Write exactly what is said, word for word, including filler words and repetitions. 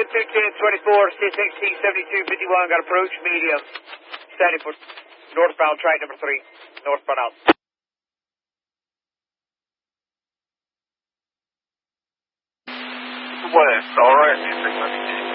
Get two ten twenty-four, C six T seventy-two fifty-one, got approach, medium. Standing for northbound track number three, northbound out. West, alright,